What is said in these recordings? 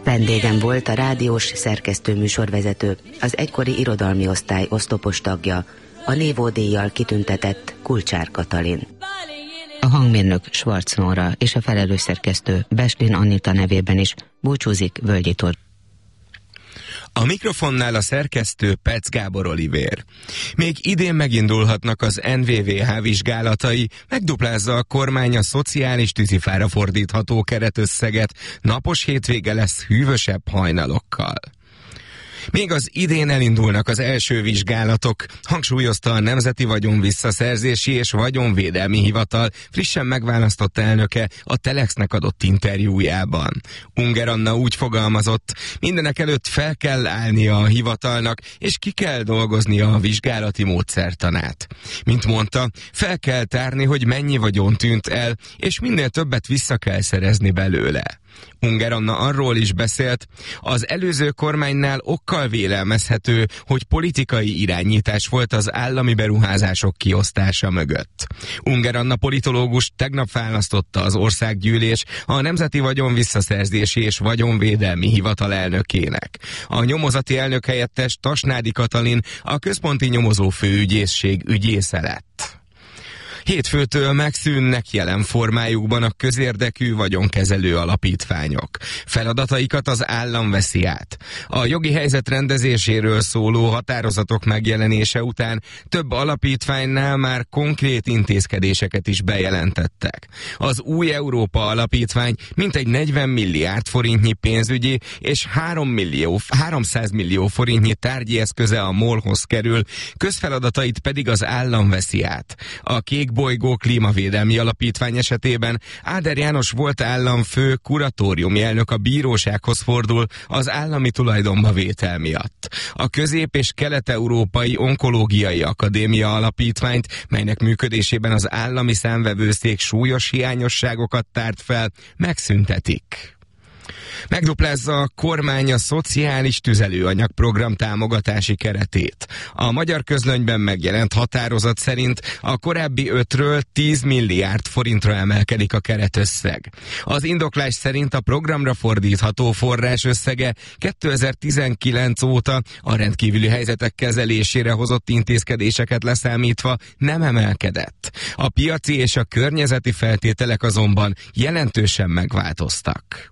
Vendégem volt a rádiós szerkesztő-műsorvezető, az egykori irodalmi osztály oszlopos tagja, a Névó-díjjal kitüntetett Kulcsár Katalin. A hangmérnök Schwarz Nóra és a felelős szerkesztő Beslin Anita nevében is búcsúzik Völgyi Tor. A mikrofonnál a szerkesztő Pec Gábor Olivér. Még idén megindulhatnak az NVVH vizsgálatai, megduplázza a kormány a szociális tűzifára fordítható keretösszeget, napos hétvége lesz hűvösebb hajnalokkal. Még az idén elindulnak az első vizsgálatok, hangsúlyozta a Nemzeti Vagyonvisszaszerzési és Vagyonvédelmi Hivatal frissen megválasztott elnöke a Telexnek adott interjújában. Unger Anna úgy fogalmazott, mindenek előtt fel kell állnia a hivatalnak, és ki kell dolgoznia a vizsgálati módszertanát. Mint mondta, fel kell tárni, hogy mennyi vagyon tűnt el, és minél többet vissza kell szerezni belőle. Unger Anna arról is beszélt, az előző kormánynál okkal vélelmezhető, hogy politikai irányítás volt az állami beruházások kiosztása mögött. Unger Anna politológus tegnap választotta az országgyűlés a Nemzeti Vagyonvisszaszerzési és Vagyonvédelmi Hivatal elnökének. A nyomozati elnök helyettes Tasnádi Katalin a központi nyomozó főügyészség ügyésze lett. Hétfőtől megszűnnek jelen formájukban a közérdekű vagyonkezelő alapítványok. Feladataikat az állam veszi át. A jogi helyzet rendezéséről szóló határozatok megjelenése után több alapítványnál már konkrét intézkedéseket is bejelentettek. Az Új Európa Alapítvány mintegy 40 milliárd forintnyi pénzügyi és 300 millió forintnyi tárgyi eszköze a MOL-hoz kerül, közfeladatait pedig az állam veszi át. A Kék Bolygó Klímavédelmi Alapítvány esetében Áder János volt államfő kuratóriumi elnök a bírósághoz fordul az állami tulajdonba vétel miatt. A Közép- és Kelet-Európai Onkológiai Akadémia Alapítványt, melynek működésében az állami számvevőszék súlyos hiányosságokat tárt fel, megszüntetik. Megduplázza a kormány a szociális tüzelőanyag program támogatási keretét. A Magyar Közlönyben megjelent határozat szerint a korábbi 5-ről 10 milliárd forintra emelkedik a keretösszeg. Az indoklás szerint a programra fordítható forrás összege 2019 óta a rendkívüli helyzetek kezelésére hozott intézkedéseket leszámítva nem emelkedett. A piaci és a környezeti feltételek azonban jelentősen megváltoztak.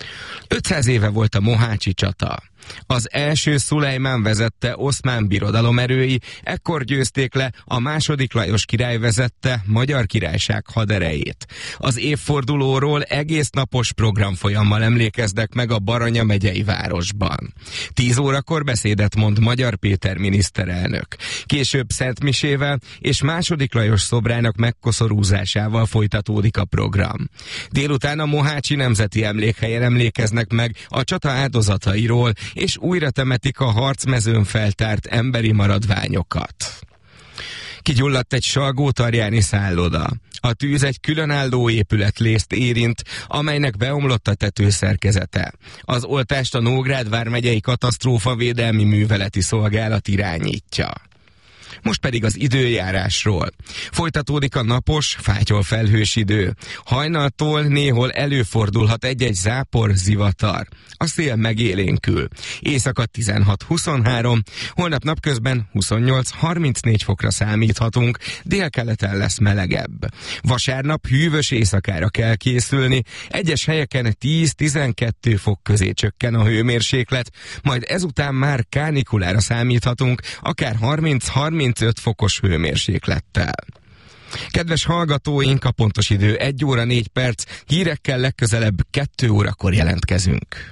500 éve volt a mohácsi csata. Az első Szulejmán vezette Oszmán Birodalom erői, ekkor győzték le a második Lajos király vezette Magyar Királyság haderejét. Az évfordulóról egész napos programfolyammal emlékeznek meg a Baranya megyei városban. 10 órakor beszédet mond Magyar Péter miniszterelnök. Később szentmisével és második Lajos szobrának megkoszorúzásával folytatódik a program. Délután a Mohácsi Nemzeti Emlékhelyen emlékeznek meg a csata áldozatairól, és újra temetik a harcmezőn feltárt emberi maradványokat. Kigyulladt egy Salgótarjáni szálloda. A tűz egy különálló épületrészt érint, amelynek beomlott a tetőszerkezete. Az oltást a Nógrád vármegyei katasztrófavédelmi műveleti szolgálat irányítja. Most pedig az időjárásról. Folytatódik a napos, fátyol felhős idő. Hajnaltól néhol előfordulhat egy-egy zápor, zivatar. A szél megélénkül. Éjszaka 16-23, holnap napközben 28-34 fokra számíthatunk, délkeleten lesz melegebb. Vasárnap hűvös éjszakára kell készülni, egyes helyeken 10-12 fok közé csökken a hőmérséklet, majd ezután már kánikulára számíthatunk, akár 30-35 fokos hőmérséklettel. Kedves hallgatóink, a pontos idő 1 óra 4 perc, hírekkel legközelebb 2 órakor jelentkezünk.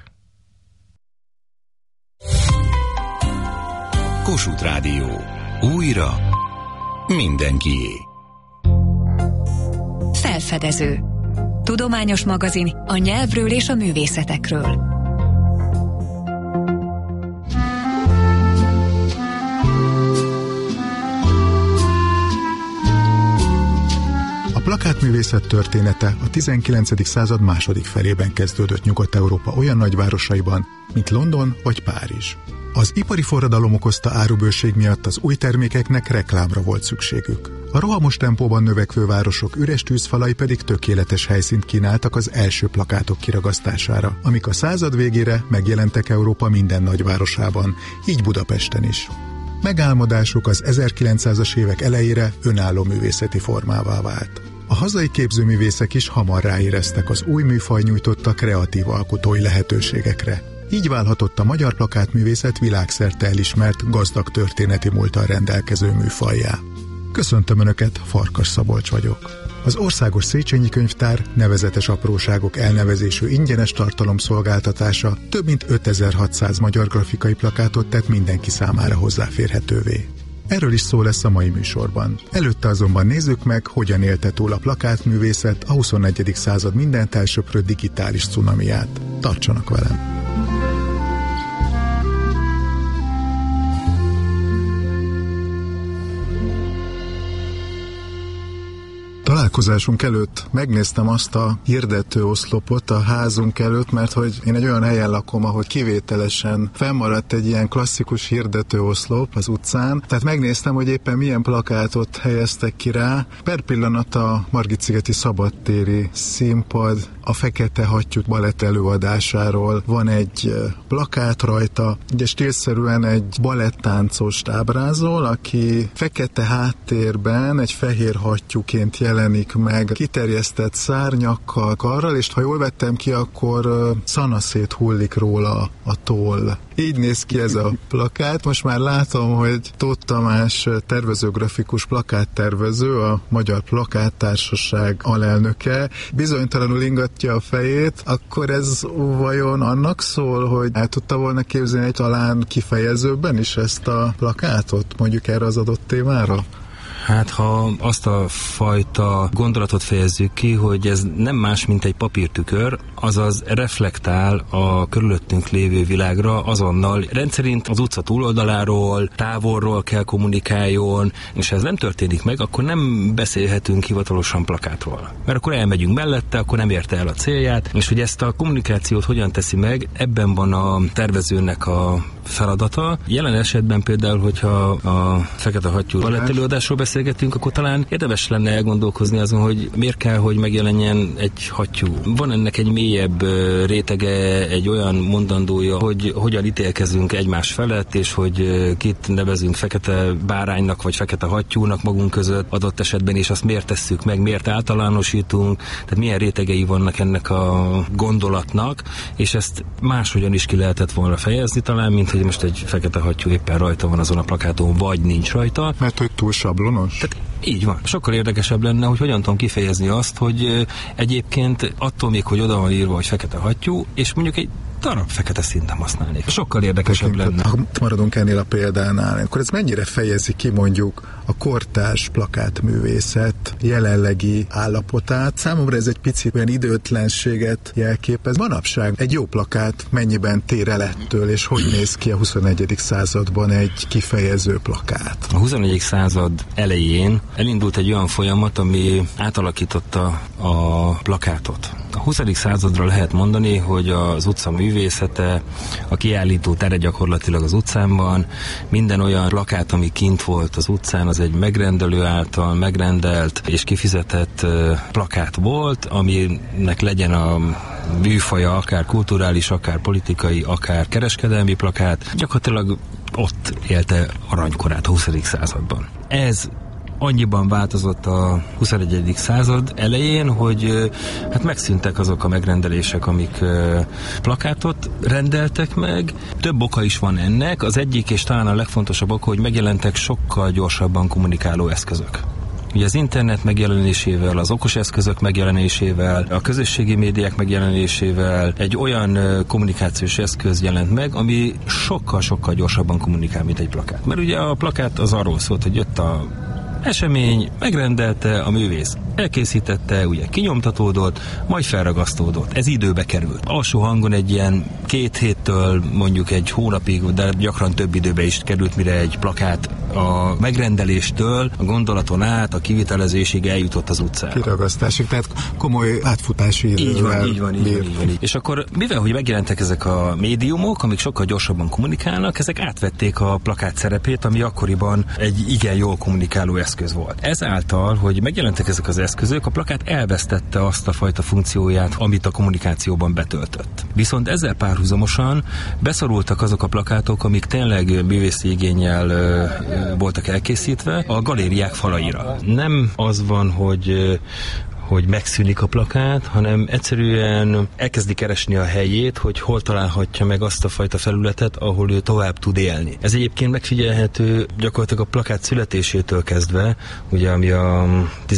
Kossuth Rádió. Újra mindenkié. Felfedező. Tudományos magazin a nyelvről és a művészetekről. A plakátművészet története a 19. század második felében kezdődött Nyugat-Európa olyan nagyvárosaiban, mint London vagy Párizs. Az ipari forradalom okozta árubőség miatt az új termékeknek reklámra volt szükségük. A rohamos tempóban növekvő városok üres tűzfalai pedig tökéletes helyszínt kínáltak az első plakátok kiragasztására, amik a század végére megjelentek Európa minden nagyvárosában, így Budapesten is. Megálmodásuk az 1900-as évek elejére önálló művészeti formává vált. A hazai képzőművészek is hamar ráéreztek az új műfaj nyújtotta kreatív alkotói lehetőségekre. Így válhatott a magyar plakátművészet világszerte elismert, gazdag történeti múlttal rendelkező műfajjá. Köszöntöm Önöket, Farkas Szabolcs vagyok. Az Országos Széchenyi Könyvtár nevezetes apróságok elnevezésű ingyenes tartalomszolgáltatása több mint 5600 magyar grafikai plakátot tett mindenki számára hozzáférhetővé. Erről is szó lesz a mai műsorban. Előtte azonban nézzük meg, hogyan élte túl a plakátművészet a 21. század mindent elsöprő digitális cunamiát. Tartsanak velem! Találkozásunk előtt megnéztem azt a hirdetőoszlopot a házunk előtt, mert hogy én egy olyan helyen lakom, ahol kivételesen fennmaradt egy ilyen klasszikus hirdetőoszlop az utcán, tehát megnéztem, hogy éppen milyen plakátot helyeztek ki rá. Per pillanat a Margit-szigeti szabadtéri színpad a Fekete Hattyú balett előadásáról van egy plakát rajta, ugye stílszerűen egy balettáncost ábrázol, aki fekete háttérben egy fehér hattyúként jelenik meg, kiterjesztett szárnyakkal, karral, és ha jól vettem ki, akkor szanaszét hullik róla a toll. Így néz ki ez a plakát. Most már látom, hogy Tóth Tamás tervezőgrafikus plakáttervező, a Magyar Plakáttársaság alelnöke, bizonytalanul ingatja a fejét, akkor ez vajon annak szól, hogy el tudta volna képzelni talán kifejezőbben is ezt a plakátot, mondjuk erre az adott témára? Hát ha azt a fajta gondolatot fejezzük ki, hogy ez nem más, mint egy papírtükör, azaz reflektál a körülöttünk lévő világra azonnal. Rendszerint az utca túloldaláról, távolról kell kommunikáljon, és ha ez nem történik meg, akkor nem beszélhetünk hivatalosan plakátról. Mert akkor elmegyünk mellette, akkor nem érte el a célját, és hogy ezt a kommunikációt hogyan teszi meg, ebben van a tervezőnek a feladata. Jelen esetben például, hogyha a Fekete Hattyú balettelőadásról beszélgetünk, akkor talán érdemes lenne elgondolkozni azon, hogy miért kell, hogy megjelenjen egy hattyú. Van ennek egy mélyebb rétege, egy olyan mondandója, hogy hogyan ítélkezünk egymás felett, és hogy kit nevezünk fekete báránynak, vagy fekete hattyúnak magunk között adott esetben, és azt miért tesszük meg, miért általánosítunk, tehát milyen rétegei vannak ennek a gondolatnak, és ezt máshogyan is ki lehetett volna fejezni talán, mint hogy most egy fekete hattyú éppen rajta van azon a plakáton, vagy nincs rajta. Mert hogy túl sablonos? Tehát így van. Sokkal érdekesebb lenne, hogy hogyan tudom kifejezni azt, hogy egyébként attól még, hogy oda van írva, hogy fekete hattyú, és mondjuk egy darab fekete színt nem használnék. Sokkal érdekesebb lenne. Ha maradunk ennél a példánál, akkor ez mennyire fejezi ki mondjuk a kortárs plakátművészet jelenlegi állapotát? Számomra ez egy picit olyan időtlenséget jelképez. Manapság egy jó plakát mennyiben tér el ettől, és hogy néz ki a 21. században egy kifejező plakát? A 21. század elején elindult egy olyan folyamat, ami átalakította a plakátot. A 20. századra lehet mondani, hogy az utca művészete, a kiállító tere gyakorlatilag az utcán van, minden olyan plakát, ami kint volt az utcán, az egy megrendelő által megrendelt és kifizetett plakát volt, aminek legyen a műfaja, akár kulturális, akár politikai, akár kereskedelmi plakát. Gyakorlatilag ott élte aranykorát a 20. században. Ez annyiban változott a 21. század elején, hogy hát megszűntek azok a megrendelések, amik plakátot rendeltek meg. Több oka is van ennek. Az egyik és talán a legfontosabb oka, hogy megjelentek sokkal gyorsabban kommunikáló eszközök. Ugye az internet megjelenésével, az okos eszközök megjelenésével, a közösségi médiák megjelenésével egy olyan kommunikációs eszköz jelent meg, ami sokkal-sokkal gyorsabban kommunikál, mint egy plakát. Mert ugye a plakát az arról szólt, hogy jött a esemény, megrendelte, a művész Elkészítette, ugye kinyomtatódott, majd felragasztódott. Ez időbe került. Alsó hangon egy ilyen 2 héttől mondjuk egy hónapig, de gyakran több időbe is került, mire egy plakát a megrendeléstől, a gondolaton át, a kivitelezésig eljutott az utcára. Kiragasztásig, tehát komoly átfutási idővel. Így van. És akkor, mivel hogy megjelentek ezek a médiumok, amik sokkal gyorsabban kommunikálnak, ezek átvették a plakát szerepét, ami akkoriban egy igen jól kommunikáló eszköz volt. Ezáltal, hogy megjelentek ezek az eszközök, a plakát elvesztette azt a fajta funkcióját, amit a kommunikációban betöltött. Viszont ezzel párhuzamosan beszorultak azok a plakátok, amik tényleg művészi igénnyel voltak elkészítve a galériák falaira. Nem az van, hogy megszűnik a plakát, hanem egyszerűen elkezdi keresni a helyét, hogy hol találhatja meg azt a fajta felületet, ahol ő tovább tud élni. Ez egyébként megfigyelhető gyakorlatilag a plakát születésétől kezdve, ugye ami a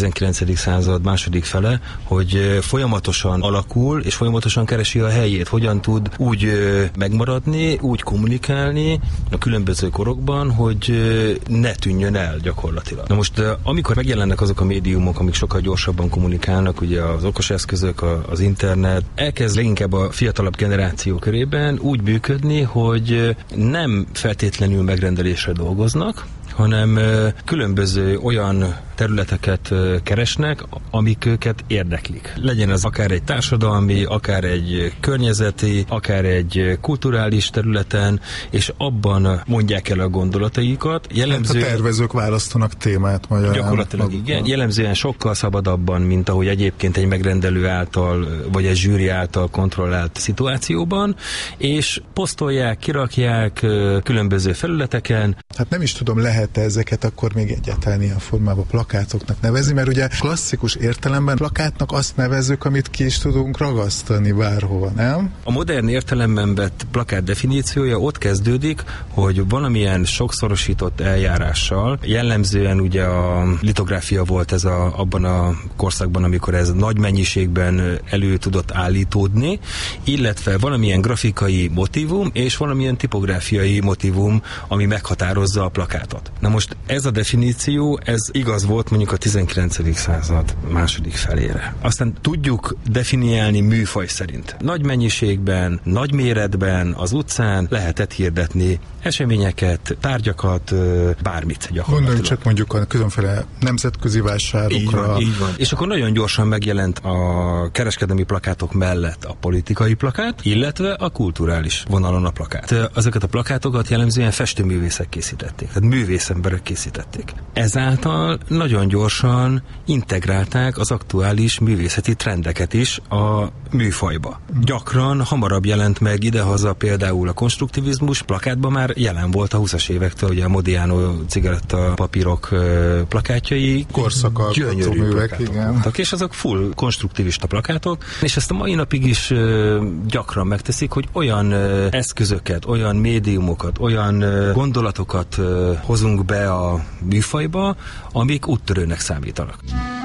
19. század második fele, hogy folyamatosan alakul, és folyamatosan keresi a helyét, hogyan tud úgy megmaradni, úgy kommunikálni a különböző korokban, hogy ne tűnjön el gyakorlatilag. Na most, amikor megjelennek azok a médiumok, amik sokkal gyorsabban kommunikálnak, ugye az okos eszközök, az internet, elkezd leginkább a fiatalabb generáció körében úgy működni, hogy nem feltétlenül megrendelésre dolgoznak, hanem különböző olyan területeket keresnek, amik őket érdeklik. Legyen az akár egy társadalmi, akár egy környezeti, akár egy kulturális területen, és abban mondják el a gondolataikat. Jellemzően, a tervezők választanak témát magyarán. Gyakorlatilag igen. Jellemzően sokkal szabadabban, mint ahogy egyébként egy megrendelő által, vagy egy zsűri által kontrollált szituációban, és posztolják, kirakják különböző felületeken. Hát nem is tudom, lehet ezeket akkor még egyáltalán ilyen formában plakátoknak nevezni, mert ugye klasszikus értelemben plakátnak azt nevezzük, amit ki is tudunk ragasztani bárhova, nem? A modern értelemben vett plakát definíciója ott kezdődik, hogy valamilyen sokszorosított eljárással, jellemzően ugye a litográfia volt ez abban a korszakban, amikor ez nagy mennyiségben elő tudott állítódni, illetve valamilyen grafikai motívum és valamilyen tipográfiai motívum, ami meghatározza a plakátot. Na most ez a definíció, ez igaz volt mondjuk a 19. század második felére. Aztán tudjuk definiálni műfaj szerint. Nagy mennyiségben, nagy méretben, az utcán lehetett hirdetni eseményeket, tárgyakat, bármit gyakorlatilag. Gondoljunk csak mondjuk a különféle nemzetközi vásárokra. Így van. És akkor nagyon gyorsan megjelent a kereskedelmi plakátok mellett a politikai plakát, illetve a kulturális vonalon a plakát. Ezeket a plakátokat jellemzően festőművészek készítették, tehát művészemberek készítették. Ezáltal nagyon gyorsan integrálták az aktuális művészeti trendeket is a műfajba. Gyakran hamarabb jelent meg idehaza például a konstruktivizmus, plakátban már jelen volt a 20-as évektől, ugye a Modiano cigaretta papírok plakátjai. Korszakalkotó művek, igen. Voltak, és azok full konstruktivista plakátok, és ezt a mai napig is gyakran megteszik, hogy olyan eszközöket, olyan médiumokat, olyan gondolatokat hozunk be a műfajba, amik úttörőnek számítanak.